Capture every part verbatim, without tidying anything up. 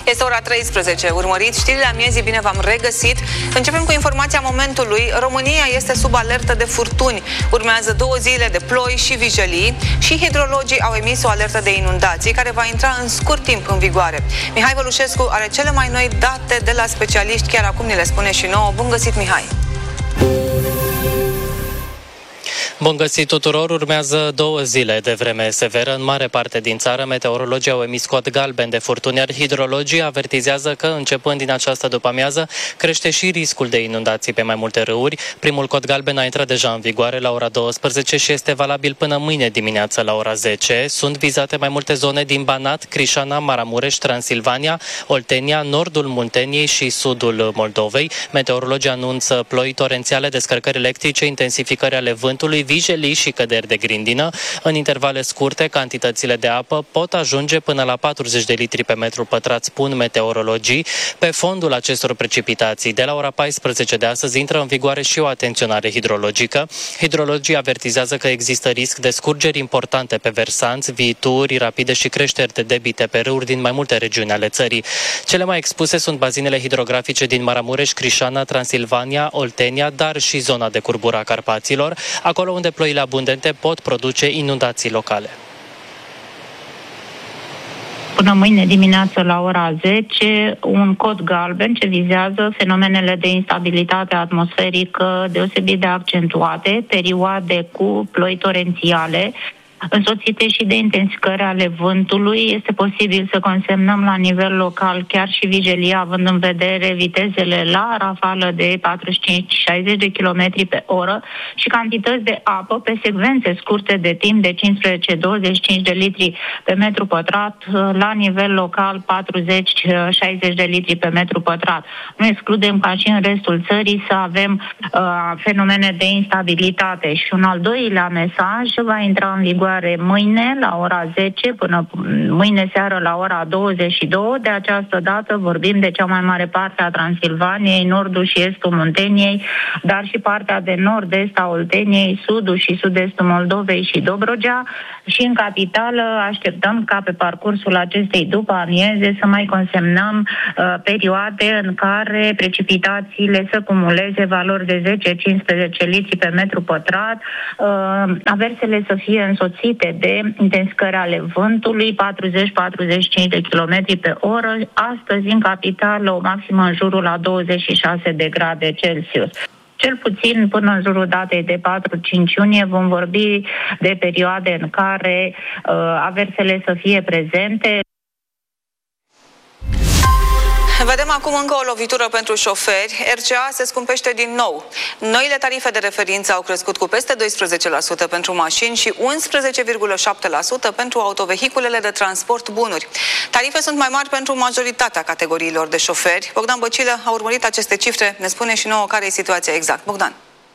Este ora treisprezece. Urmăriți știrile amiezii, bine v-am regăsit. Începem cu informația momentului. România este sub alertă de furtuni. Urmează două zile de ploi și vijelii și hidrologii au emis o alertă de inundații care va intra în scurt timp în vigoare. Mihai Vălușescu are cele mai noi date de la specialiști. Chiar acum ni le spune și nouă. Bun găsit, Mihai! Bun găsit tuturor! Urmează două zile de vreme severă. În mare parte din țară, meteorologii au emis cod galben de furtuni, iar hidrologii avertizează că, începând din această după-amiază, crește și riscul de inundații pe mai multe râuri. Primul cod galben a intrat deja în vigoare la ora douăsprezece și este valabil până mâine dimineață la ora zece. Sunt vizate mai multe zone din Banat, Crișana, Maramureș, Transilvania, Oltenia, nordul Munteniei și sudul Moldovei. Meteorologii anunță ploi torențiale, descărcări electrice, intensificări ale vântului, vijelii și căderi de grindină. În intervale scurte, cantitățile de apă pot ajunge până la patruzeci de litri pe metru pătrat, spun meteorologii. Pe fondul acestor precipitații, de la ora paisprezece de astăzi, intră în vigoare și o atenționare hidrologică. Hidrologii avertizează că există risc de scurgeri importante pe versanți, viituri rapide și creșteri de debite pe râuri din mai multe regiuni ale țării. Cele mai expuse sunt bazinele hidrografice din Maramureș, Crișana, Transilvania, Oltenia, dar și zona de curbura Carpaților, acolo unde ploile abundente pot produce inundații locale. Până mâine dimineață la ora zece, un cod galben ce vizează fenomenele de instabilitate atmosferică deosebit de accentuate, perioade cu ploi torențiale, însoțite și de intensificări ale vântului. Este posibil să consemnăm la nivel local chiar și vijelii, având în vedere vitezele la rafală de patruzeci și cinci șaizeci de kilometri pe oră și cantități de apă pe secvențe scurte de timp de cincisprezece douăzeci și cinci de litri pe metru pătrat, la nivel local patruzeci șaizeci de litri pe metru pătrat. Nu excludem ca și în restul țării să avem uh, fenomene de instabilitate. Și un al doilea mesaj va intra în vigoare mâine la ora zece până mâine seară la ora douăzeci și două. De această dată vorbim de cea mai mare parte a Transilvaniei, nordul și estul Munteniei, dar și partea de nord-est a Olteniei, sudul și sud-estul Moldovei și Dobrogea. Și în capitală așteptăm ca pe parcursul acestei după amieze să mai consemnăm uh, perioade în care precipitațiile să cumuleze valori de zece cincisprezece litri pe metru pătrat, uh, aversele să fie însoțite de intensificări ale vântului, patruzeci patruzeci și cinci de kilometri pe oră. Astăzi, în capitală, o maximă în jurul la douăzeci și șase de grade Celsius. Cel puțin până în jurul datei de patru cinci iunie vom vorbi de perioade în care uh, aversele să fie prezente. Vedem acum încă o lovitură pentru șoferi. R C A se scumpește din nou. Noile tarife de referință au crescut cu peste doisprezece la sută pentru mașini și unsprezece virgulă șapte la sută pentru autovehiculele de transport bunuri. Tarife sunt mai mari pentru majoritatea categoriilor de șoferi. Bogdan Băcilă a urmărit aceste cifre. Ne spune și nouă care e situația exact. Bogdan.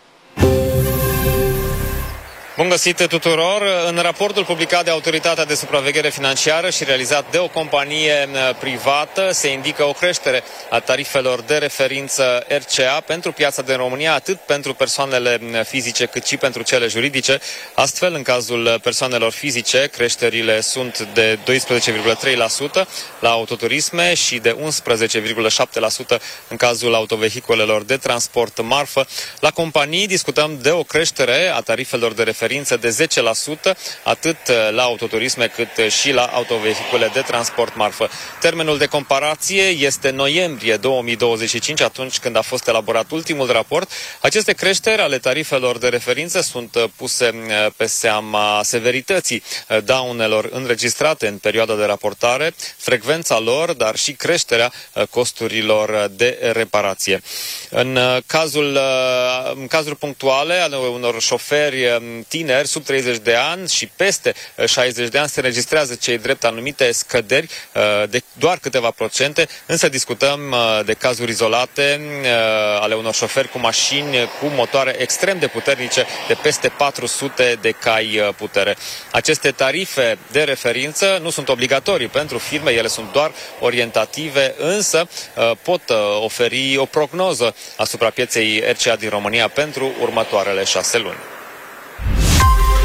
Bun găsit tuturor! În raportul publicat de Autoritatea de Supraveghere Financiară și realizat de o companie privată se indică o creștere a tarifelor de referință R C A pentru piața din România, atât pentru persoanele fizice cât și pentru cele juridice. Astfel, în cazul persoanelor fizice, creșterile sunt de doisprezece virgulă trei la sută la autoturisme și de unsprezece virgulă șapte la sută în cazul autovehiculelor de transport marfă. La companii discutăm de o creștere a tarifelor de referință de zece la sută, atât la autoturisme cât și la autovehicule de transport marfă. Termenul de comparație este noiembrie două mii douăzeci și cinci, atunci când a fost elaborat ultimul raport. Aceste creșteri ale tarifelor de referință sunt puse pe seama severității daunelor înregistrate în perioada de raportare, frecvența lor, dar și creșterea costurilor de reparație. În cazul, în cazuri punctuale ale unor șoferi tineri sub treizeci de ani și peste șaizeci de ani se înregistrează cei drept anumite scăderi de doar câteva procente, însă discutăm de cazuri izolate ale unor șoferi cu mașini cu motoare extrem de puternice de peste patru sute de cai putere. Aceste tarife de referință nu sunt obligatorii pentru firme, ele sunt doar orientative, însă pot oferi o prognoză asupra pieței R C A din România pentru următoarele șase luni.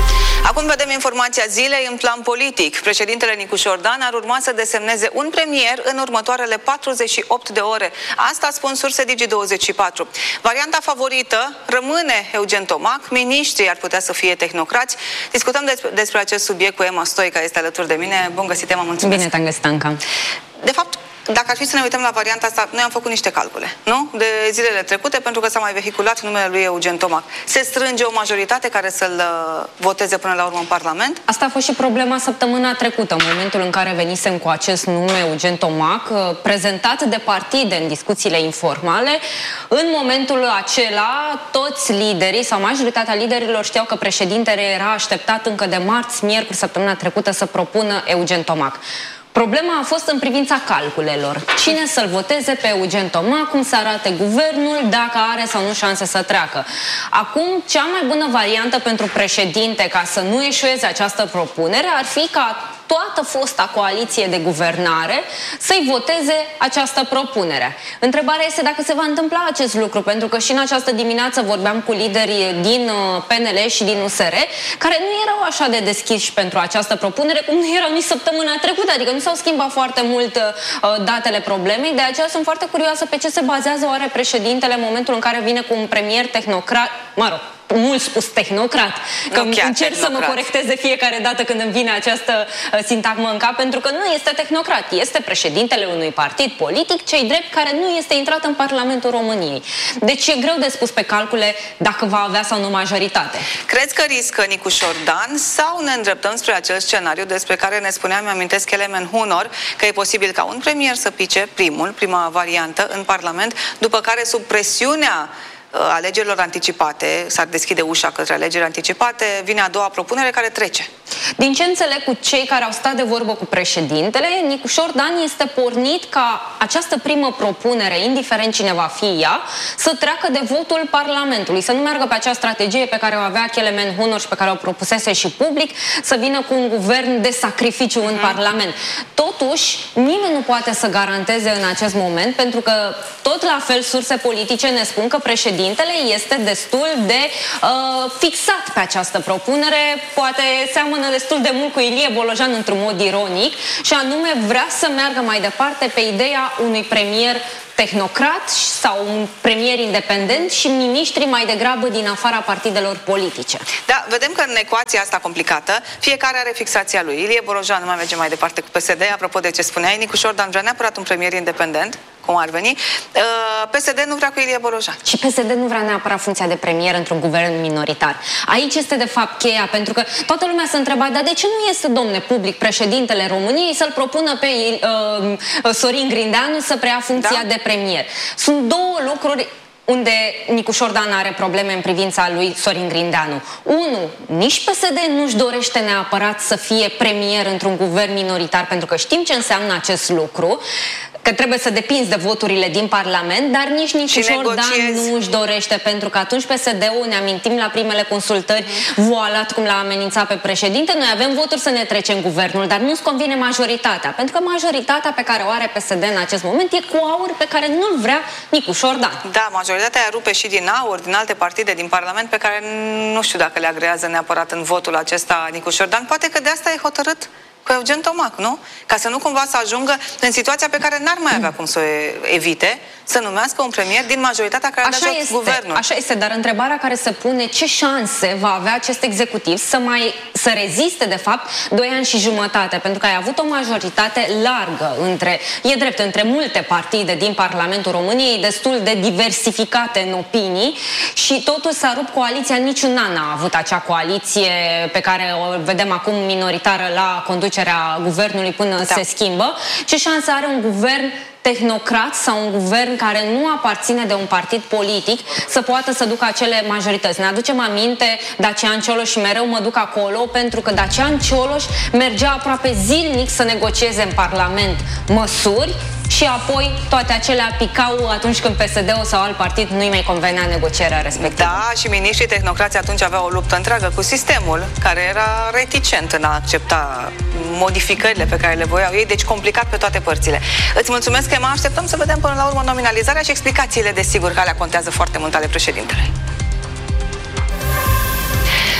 Acum vedem informația zilei în plan politic. Președintele Nicu Șordan ar urma să desemneze un premier în următoarele patruzeci și opt de ore. Asta spun surse Digi douăzeci și patru. Varianta favorită rămâne Eugen Tomac. Miniștrii ar putea să fie tehnocrați. Discutăm despre, despre acest subiect cu Emma Stoica, este alături de mine. Bun găsit, Emma, mulțumesc. Bine te-am găsit, Anca. De fapt, dacă ar fi să ne uităm la varianta asta, noi am făcut niște calcule, nu? De zilele trecute, pentru că s-a mai vehiculat numele lui Eugen Tomac. Se strânge o majoritate care să-l voteze până la urmă în Parlament? Asta a fost și problema săptămâna trecută, în momentul în care venisem cu acest nume Eugen Tomac, prezentat de partide în discuțiile informale. În momentul acela, toți liderii sau majoritatea liderilor știau că președintele era așteptat încă de marți, miercuri, săptămâna trecută să propună Eugen Tomac. Problema a fost în privința calculelor. Cine să-l voteze pe Eugen Tomac, cum să arate guvernul, dacă are sau nu șanse să treacă. Acum, cea mai bună variantă pentru președinte ca să nu eșueze această propunere ar fi ca toată fosta coaliție de guvernare să-i voteze această propunere. Întrebarea este dacă se va întâmpla acest lucru, pentru că și în această dimineață vorbeam cu liderii din P N L și din U S R, care nu erau așa de deschiși pentru această propunere, cum nu erau nici săptămâna trecută, adică nu s-au schimbat foarte mult uh, datele problemei, de aceea sunt foarte curioasă pe ce se bazează oare președintele în momentul în care vine cu un premier tehnocrat, mă rog, mult spus tehnocrat, că încerc tehnocrat. Să mă corectez de fiecare dată când îmi vine această uh, sintagmă în cap, pentru că nu este tehnocrat, este președintele unui partid politic, cei drept, care nu este intrat în Parlamentul României. Deci e greu de spus pe calcule dacă va avea sau nu majoritate. Crezi că riscă Nicu Șordan sau ne îndreptăm spre acel scenariu despre care ne spunea, mi-amintesc, Kelemen Hunor, că e posibil ca un premier să pice primul, prima variantă în Parlament, după care sub presiunea alegerilor anticipate, s-ar deschide ușa către alegeri anticipate, vine a doua propunere care trece. Din ce înțeleg cu cei care au stat de vorbă cu președintele, Nicu Șordan este pornit ca această primă propunere, indiferent cine va fi ea, să treacă de votul Parlamentului, să nu meargă pe acea strategie pe care o avea Kelemen Hunor și pe care o propusese și public, să vină cu un guvern de sacrificiu în uh-huh. Parlament. Totuși, nimeni nu poate să garanteze în acest moment, pentru că tot la fel surse politice ne spun că președintele este destul de uh, fixat pe această propunere, poate seamănă destul de mult cu Ilie Bolojan într-un mod ironic, și anume vrea să meargă mai departe pe ideea unui premier tehnocrat sau un premier independent și miniștri mai degrabă din afara partidelor politice. Da, vedem că în ecuația asta complicată, fiecare are fixația lui. Ilie Bolojan nu mai merge mai departe cu P S D, apropo de ce spuneai, Nicu Șordan vrea neapărat un premier independent, cum ar veni. P S D nu vrea cu Ilie Bolojan. Și P S D nu vrea neapărat funcția de premier într-un guvern minoritar. Aici este de fapt cheia, pentru că toată lumea se întreba, dar de ce nu este, domne, public președintele României să-l propună pe uh, Sorin Grindeanu să preia funcția da? de premier? Sunt două lucruri unde Nicu Șordan are probleme în privința lui Sorin Grindeanu. Unu, nici P S D nu-și dorește neapărat să fie premier într-un guvern minoritar, pentru că știm ce înseamnă acest lucru, că trebuie să depinzi de voturile din Parlament, dar nici Nicu Șordan nu își dorește, pentru că atunci P S D-ul, ne amintim la primele consultări, voalat cum l-a amenințat pe președinte, noi avem voturi să ne trecem guvernul, dar nu-ți convine majoritatea, pentru că majoritatea pe care o are P S D în acest moment e cu aur pe care nu-l vrea Nicu Șordan. Da, majoritatea rupe și din aur, din alte partide din Parlament, pe care nu știu dacă le agrează neapărat în votul acesta Nicu Șordan. Poate că de asta e hotărât cu Eugen Tomac, nu? Ca să nu cumva să ajungă în situația pe care n-ar mai avea cum să o evite, să numească un premier din majoritatea care așa a dat guvernul. Așa este, dar întrebarea care se pune, ce șanse va avea acest executiv să mai să reziste, de fapt, doi ani și jumătate, pentru că ai avut o majoritate largă între, e drept, între multe partide din Parlamentul României, destul de diversificate în opinii, și totuși s-a rupt coaliția, niciun an n-a avut acea coaliție pe care o vedem acum minoritară la conducerea guvernului până da. se schimbă. Ce șanse are un guvern tehnocrat sau un guvern care nu aparține de un partid politic să poată să ducă acele majorități? Ne aducem aminte Dacian Cioloș, și mereu mă duc acolo, pentru că Dacian Cioloș mergea aproape zilnic să negocieze în Parlament măsuri și apoi toate acelea picau atunci când P S D-ul sau alt partid nu-i mai convenea negocierea respectivă. Da, și miniștrii tehnocrați atunci aveau o luptă întreagă cu sistemul, care era reticent în a accepta modificările pe care le voiau ei, deci complicat pe toate părțile. Îți mulțumesc, Emma, așteptăm să vedem până la urmă nominalizarea și explicațiile, desigur, că alea contează foarte mult ale președintelui.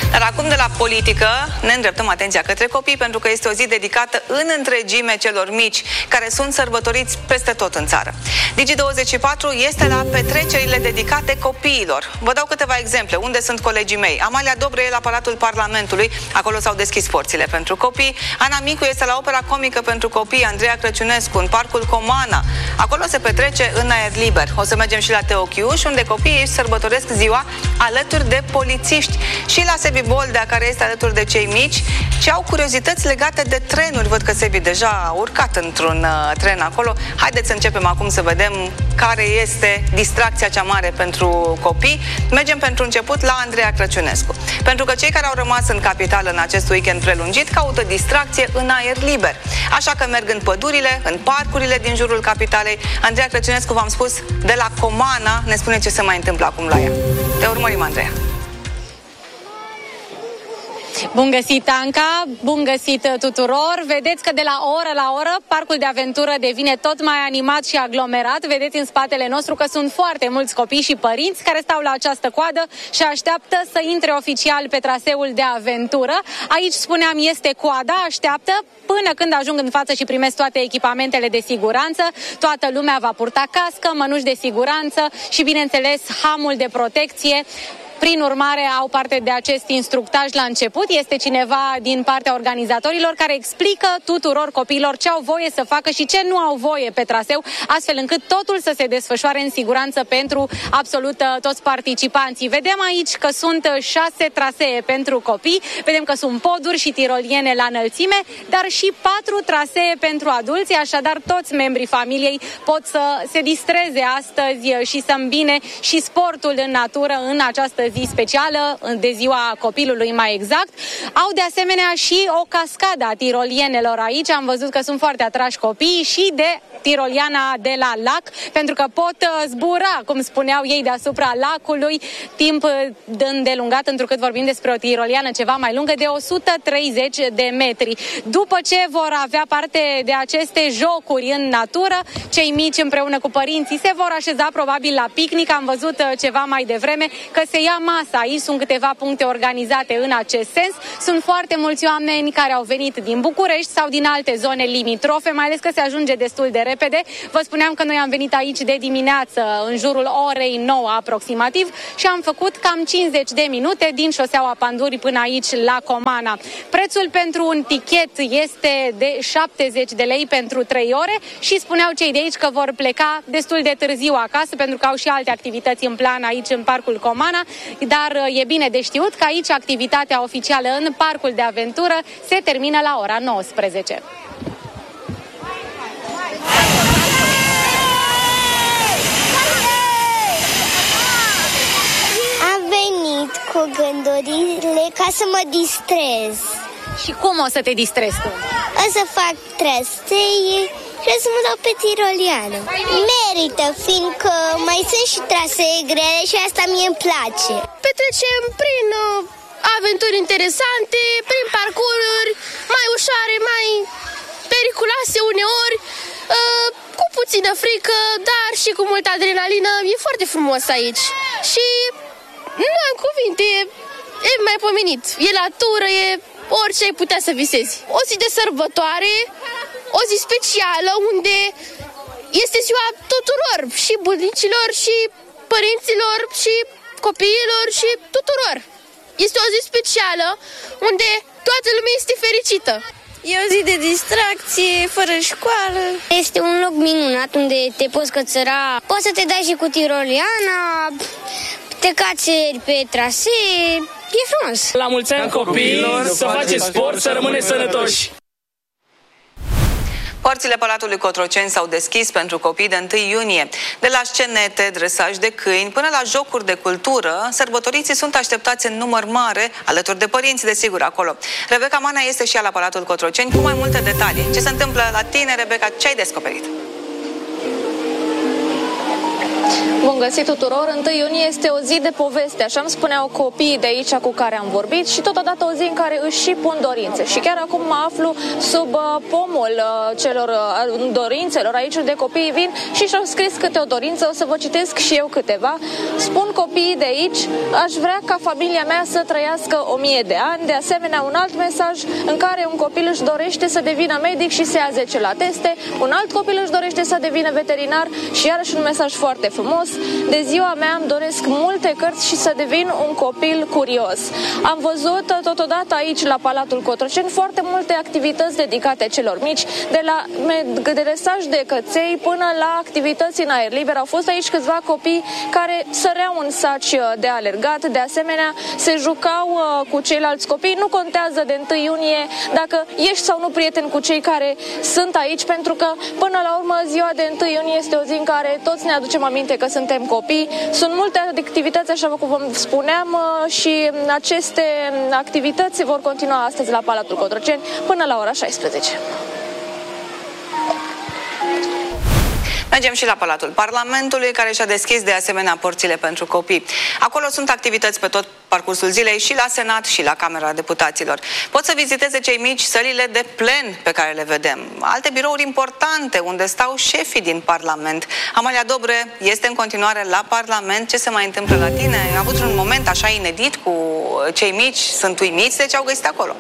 Dar acum de la politică ne îndreptăm atenția către copii, pentru că este o zi dedicată în întregime celor mici, care sunt sărbătoriți peste tot în țară. Digi douăzeci și patru este la petrecerile dedicate copiilor. Vă dau câteva exemple. Unde sunt colegii mei? Amalia Dobre e la Palatul Parlamentului, acolo s-au deschis porțile pentru copii. Ana Micu este la Opera Comică pentru copii, Andreea Crăciunescu în Parcul Comana. Acolo se petrece în aer liber. O să mergem și la Teochiuș, unde copiii își sărbătoresc ziua alături de polițiști. Și la Sebi Boldea, care este alături de cei mici, și au curiozități legate de trenuri. Văd că Sebi deja a urcat într-un uh, tren acolo. Haideți să începem acum să vedem care este distracția cea mare pentru copii. Mergem pentru început la Andreea Crăciunescu. Pentru că cei care au rămas în capitală în acest weekend prelungit caută distracție în aer liber. Așa că merg în pădurile, în parcurile din jurul capitalei. Andreea Crăciunescu, v-am spus, de la Comana, ne spune ce se mai întâmplă acum la ea. Te urmărim, Andreea. Bun găsit, Anca! Bun găsit tuturor! Vedeți că de la oră la oră parcul de aventură devine tot mai animat și aglomerat. Vedeți în spatele nostru că sunt foarte mulți copii și părinți care stau la această coadă și așteaptă să intre oficial pe traseul de aventură. Aici, spuneam, este coada, așteaptă până când ajung în față și primesc toate echipamentele de siguranță. Toată lumea va purta cască, mănuși de siguranță și, bineînțeles, hamul de protecție. Prin urmare, au parte de acest instructaj la început. Este cineva din partea organizatorilor care explică tuturor copiilor ce au voie să facă și ce nu au voie pe traseu, astfel încât totul să se desfășoare în siguranță pentru absolut toți participanții. Vedem aici că sunt șase trasee pentru copii, vedem că sunt poduri și tiroliene la înălțime, dar și patru trasee pentru adulți, așadar toți membrii familiei pot să se distreze astăzi și să îmbine și sportul în natură în această zi specială, de ziua copilului mai exact. Au de asemenea și o cascadă a tirolienelor aici. Am văzut că sunt foarte atrași copiii și de tiroliana de la lac, pentru că pot zbura, cum spuneau ei, deasupra lacului, timp îndelungat, întrucât vorbim despre o tiroliană ceva mai lungă de o sută treizeci de metri. După ce vor avea parte de aceste jocuri în natură, cei mici împreună cu părinții se vor așeza probabil la picnic. Am văzut ceva mai devreme că se ia masa. Aici sunt câteva puncte organizate în acest sens. Sunt foarte mulți oameni care au venit din București sau din alte zone limitrofe, mai ales că se ajunge destul de repede. Vă spuneam că noi am venit aici de dimineață, în jurul orei nouă aproximativ, și am făcut cam cincizeci de minute din șoseaua Panduri până aici la Comana. Prețul pentru un tichet este de șaptezeci de lei pentru trei ore și spuneau cei de aici că vor pleca destul de târziu acasă, pentru că au și alte activități în plan aici în Parcul Comana, dar e bine de știut că aici activitatea oficială în Parcul de Aventură se termină la ora nouăsprezece. Am venit cu gândurile ca să mă distrez. Și cum o să te distrezi tu? O să fac trasee și o să mă dau pe tiroliană. Merită, fiindcă mai sunt și trasee grele și asta mie îmi place. Petrecem prin uh, aventuri interesante, prin parcururi mai ușoare, mai periculoase uneori, uh, cu puțină frică, dar și cu multă adrenalină. E foarte frumos aici. Și nu am cuvinte, e mai pomenit. E latură, e orice ai putea să visezi. O zi de sărbătoare, o zi specială unde este ziua tuturor, și bunicilor, și părinților, și copiilor, și tuturor. Este o zi specială unde toată lumea este fericită. E o zi de distracție, fără școală. Este un loc minunat unde te poți cățăra, poți să te dai și cu tiroliana, te cațeri pe trasee, e frumos. La mulți ani copiilor, să faceți sport, să rămâneți sănătoși. Porțile Palatului Cotroceni s-au deschis pentru copii de întâi iunie. De la scenete, dresaj de câini, până la jocuri de cultură, sărbătoriții sunt așteptați în număr mare, alături de părinți, desigur, acolo. Rebecca Manea este și ea la Palatul Cotroceni cu mai multe detalii. Ce se întâmplă la tine, Rebecca? Ce ai descoperit? Bun găsit tuturor! întâi iunie este o zi de poveste, așa îmi spuneau copiii de aici cu care am vorbit și totodată o zi în care își și pun dorințe. Și chiar acum mă aflu sub pomul celor dorințelor aici unde copiii vin și și-au scris câte o dorință, o să vă citesc și eu câteva. Spun copiii de aici, aș vrea ca familia mea să trăiască o mie de ani. De asemenea, un alt mesaj în care un copil își dorește să devină medic și se ia zece la teste, un alt copil își dorește să devină veterinar și iarăși un mesaj foarte frumos. De ziua mea îmi doresc multe cărți și să devin un copil curios. Am văzut totodată aici la Palatul Cotroceni foarte multe activități dedicate celor mici, de la dresaj de căței până la activități în aer liber. Au fost aici câțiva copii care săreau în saci de alergat, de asemenea se jucau cu ceilalți copii. Nu contează de întâi iunie dacă ești sau nu prieten cu cei care sunt aici, pentru că până la urmă ziua de întâi iunie este o zi în care toți ne aducem aminte că suntem copii. Sunt multe activități, așa cum vă spuneam, și aceste activități vor continua astăzi la Palatul Cotroceni până la ora șaisprezece. Mergem și la Palatul Parlamentului, care și-a deschis de asemenea porțile pentru copii. Acolo sunt activități pe tot parcursul zilei și la Senat și la Camera Deputaților. Pot să viziteze cei mici sălile de plen pe care le vedem. Alte birouri importante unde stau șefii din Parlament. Amalia Dobre este în continuare la Parlament. Ce se mai întâmplă la tine? Ai avut un moment așa inedit cu cei mici, sunt uimiți de ce au găsit acolo.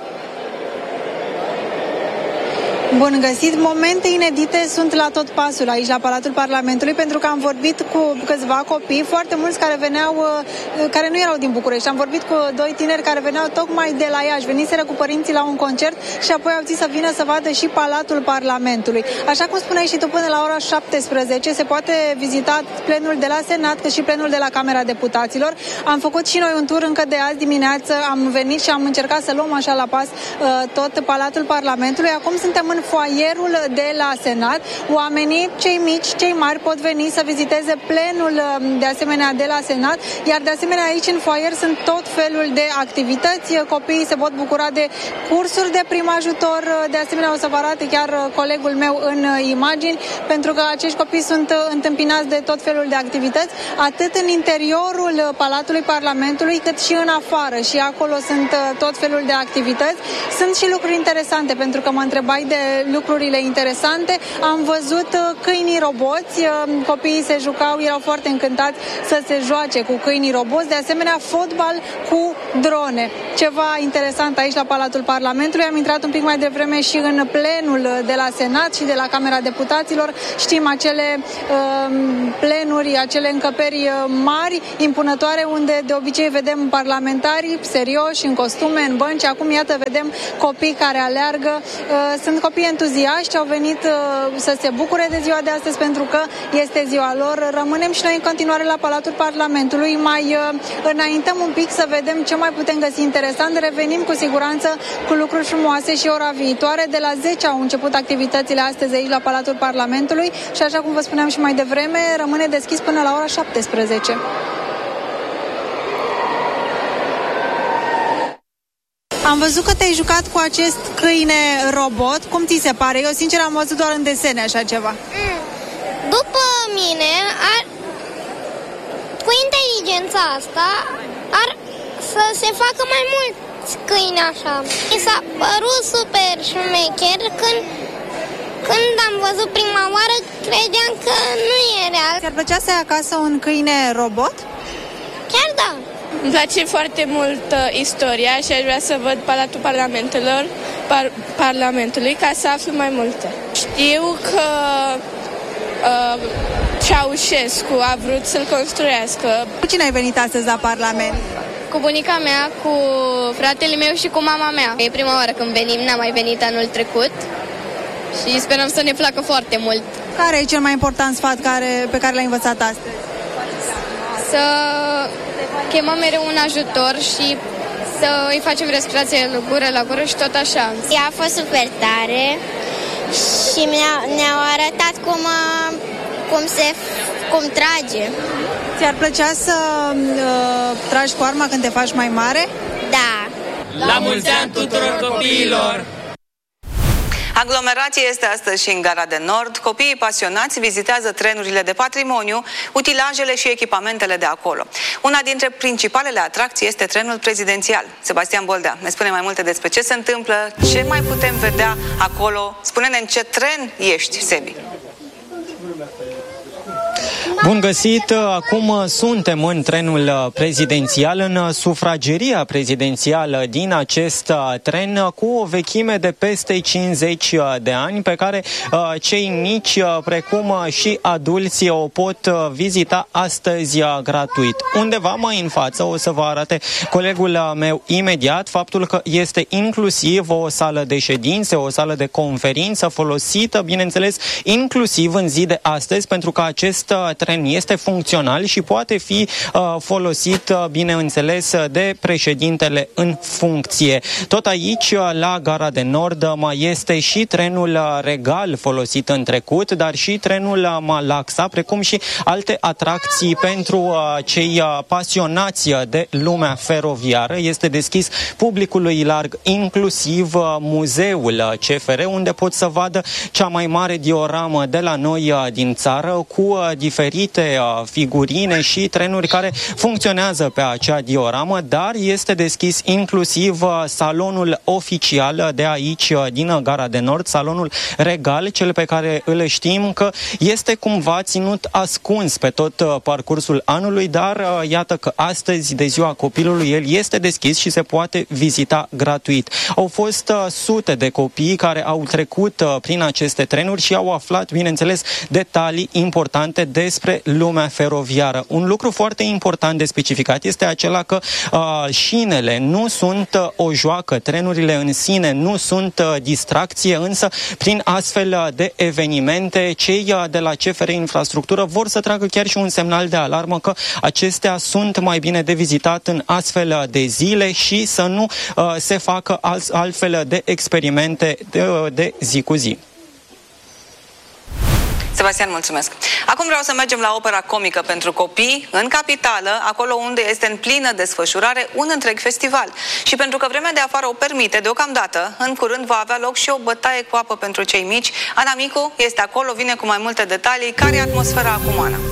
Bun găsit! Momente inedite sunt la tot pasul aici la Palatul Parlamentului, pentru că am vorbit cu câțiva copii, foarte mulți care veneau, care nu erau din București. Am vorbit cu doi tineri care veneau tocmai de la Iași, veniseră cu părinții la un concert și apoi au zis să vină să vadă și Palatul Parlamentului. Așa cum spuneai și tu, până la ora șaptesprezece se poate vizita plenul de la Senat, cât și plenul de la Camera Deputaților. Am făcut și noi un tur încă de azi dimineață, am venit și am încercat să luăm așa la pas tot Palatul Parlamentului. Acum suntem în foaierul de la Senat. Oamenii, cei mici, cei mari pot veni să viziteze plenul de asemenea de la Senat, iar de asemenea aici în foaier sunt tot felul de activități. Copiii se pot bucura de cursuri de prim ajutor, de asemenea o să vă arate chiar colegul meu în imagini, pentru că acești copii sunt întâmpinați de tot felul de activități, atât în interiorul Palatului Parlamentului, cât și în afară, și acolo sunt tot felul de activități. Sunt și lucruri interesante, pentru că mă întrebai de lucrurile interesante. Am văzut câinii roboți, copiii se jucau, erau foarte încântați să se joace cu câinii roboți, de asemenea fotbal cu drone. Ceva interesant aici la Palatul Parlamentului. Am intrat un pic mai devreme și în plenul de la Senat și de la Camera Deputaților. Știm acele uh, plenuri, acele încăperi mari, impunătoare, unde de obicei vedem parlamentari serioși, în costume, în bănci. Acum, iată, vedem copii care aleargă. Uh, sunt copii entuziaști, au venit uh, să se bucure de ziua de astăzi pentru că este ziua lor. Rămânem și noi în continuare la Palatul Parlamentului, mai uh, înaintăm un pic să vedem ce mai putem găsi interesant. Revenim cu siguranță cu lucruri frumoase și ora viitoare. De la zece au început activitățile astăzi aici la Palatul Parlamentului și, așa cum vă spuneam și mai devreme, rămâne deschis până la ora șaptesprezece. Am văzut că te-ai jucat cu acest câine robot. Cum ți se pare? Eu, sincer, am văzut doar în desene așa ceva. Mm. După mine, ar... cu inteligența asta, ar să se facă mai mulți câini așa. Mi s-a părut super șmecher când, când am văzut prima oară, credeam că nu e real. Ți-ar plăcea să ai acasă un câine robot? Chiar da. Îmi place foarte mult uh, istoria și aș vrea să văd Palatul Parlamentelor, par, Parlamentului ca să aflu mai multe. Știu că uh, Ceaușescu a vrut să-l construiască. Cu cine ai venit astăzi la Parlament? Cu bunica mea, cu fratele meu și cu mama mea. E prima oară când venim, n-am mai venit anul trecut și sperăm să ne placă foarte mult. Care e cel mai important sfat care, pe care l-ai învățat astăzi? Să chemăm mereu un ajutor și să îi facem respirație gură la gură și tot așa. Ea a fost super tare și ne-au arătat cum, cum se cum trage. Ți-ar plăcea să uh, tragi cu arma când te faci mai mare? Da. La mulți ani tuturor copiilor! Aglomerație este astăzi și în Gara de Nord. Copiii pasionați vizitează trenurile de patrimoniu, utilajele și echipamentele de acolo. Una dintre principalele atracții este trenul prezidențial. Sebastian Boldea ne spune mai multe despre ce se întâmplă, ce mai putem vedea acolo. Spune-ne în ce tren ești, Sebi. Bun găsit! Acum suntem în trenul prezidențial, în sufrageria prezidențială din acest tren cu o vechime de peste cincizeci de ani, pe care cei mici, precum și adulți, o pot vizita astăzi gratuit. Undeva mai în față o să vă arate colegul meu imediat faptul că este inclusiv o sală de ședințe, o sală de conferință folosită, bineînțeles, inclusiv în zi de astăzi, pentru că acest tren este funcțional și poate fi uh, folosit, uh, bineînțeles, de președintele în funcție. Tot aici, uh, la Gara de Nord, uh, mai este și trenul uh, Regal folosit în trecut, dar și trenul uh, Malaxa, precum și alte atracții pentru uh, cei uh, pasionați de lumea feroviară. Este deschis publicului larg, inclusiv uh, muzeul C F R, unde pot să vadă cea mai mare dioramă de la noi uh, din țară, cu uh, diferite figurine și trenuri care funcționează pe acea dioramă, dar este deschis inclusiv salonul oficial de aici, din Gara de Nord, salonul Regal, cel pe care îl știm că este cumva ținut ascuns pe tot parcursul anului, dar iată că astăzi, de ziua copilului, el este deschis și se poate vizita gratuit. Au fost sute de copii care au trecut prin aceste trenuri și au aflat, bineînțeles, detalii importante despre lumea feroviară. Un lucru foarte important de specificat este acela că uh, șinele nu sunt uh, o joacă, trenurile în sine nu sunt uh, distracție, însă prin astfel de evenimente cei uh, de la C F R Infrastructură vor să tragă chiar și un semnal de alarmă că acestea sunt mai bine de vizitat în astfel de zile și să nu uh, se facă alt, altfel de experimente de, de zi cu zi. Sebastian, mulțumesc. Acum vreau să mergem la opera comică pentru copii în capitală, acolo unde este în plină desfășurare un întreg festival. Și pentru că vremea de afară o permite deocamdată, în curând va avea loc și o bătaie cu apă pentru cei mici. Ana Micu este acolo, vine cu mai multe detalii. Care e atmosfera acum, Ana?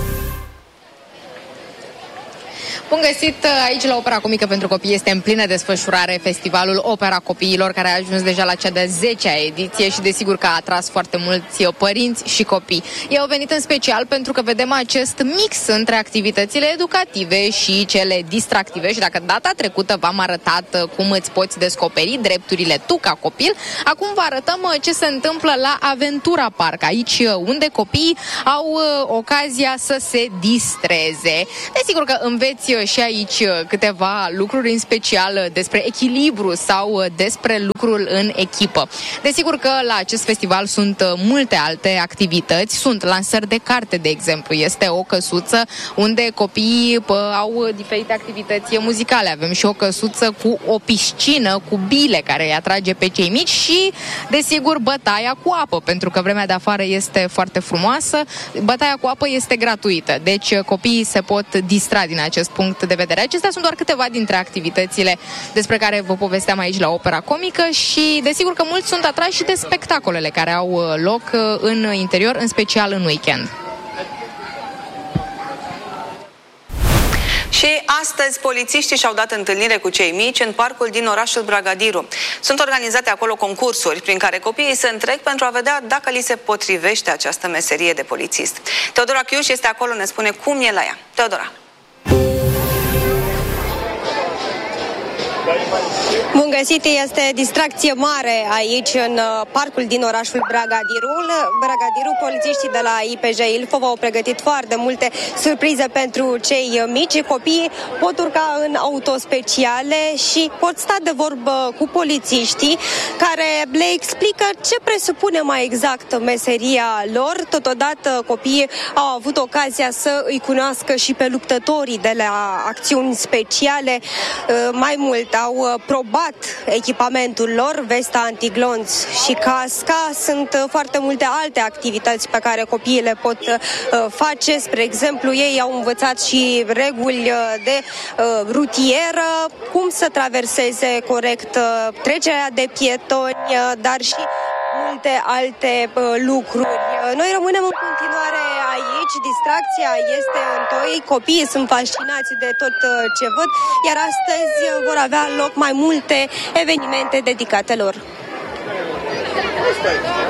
Bun găsit aici la Opera Comică pentru Copii. Este în plină desfășurare festivalul Opera Copiilor, care a ajuns deja la cea de-a zecea ediție și desigur că a atras foarte mulți părinți și copii. Ei au venit în special pentru că vedem acest mix între activitățile educative și cele distractive și dacă data trecută v-am arătat cum îți poți descoperi drepturile tu ca copil, acum vă arătăm ce se întâmplă la Aventura Park, aici unde copiii au ocazia să se distreze. Desigur că înveți și aici câteva lucruri în special despre echilibru sau despre lucrul în echipă. Desigur că la acest festival sunt multe alte activități, sunt lansări de carte, de exemplu, este o căsuță unde copiii au diferite activități muzicale, avem și o căsuță cu o piscină, cu bile care îi atrage pe cei mici și, desigur, bătaia cu apă, pentru că vremea de afară este foarte frumoasă, bătaia cu apă este gratuită, deci copiii se pot distra din acest punct de vedere. Acestea sunt doar câteva dintre activitățile despre care vă povesteam aici la Opera Comică și desigur că mulți sunt atrași și de spectacolele care au loc în interior, în special în weekend. Și astăzi polițiștii și-au dat întâlnire cu cei mici în parcul din orașul Bragadiru. Sunt organizate acolo concursuri prin care copiii se întrec pentru a vedea dacă li se potrivește această meserie de polițist. Teodora Chiuș este acolo, ne spune cum e la ea. Teodora. Bun găsit, este distracție mare aici în parcul din orașul Bragadiru. Bragadiru, polițiștii de la I P J Ilfov au pregătit foarte multe surprize pentru cei mici. Copiii pot urca în autospeciale și pot sta de vorbă cu polițiștii care le explică ce presupune mai exact meseria lor. Totodată copiii au avut ocazia să îi cunoască și pe luptătorii de la acțiuni speciale. Mai mult, au probat echipamentul lor, vesta antiglonț și casca. Sunt foarte multe alte activități pe care copiii le pot face. Spre exemplu, ei au învățat și reguli de rutieră, cum să traverseze corect trecerea de pietoni, dar și multe alte lucruri. Noi rămânem în continuare aici, distracția este în toi, copiii sunt fascinați de tot ce văd, iar astăzi vor avea loc mai multe evenimente dedicate lor.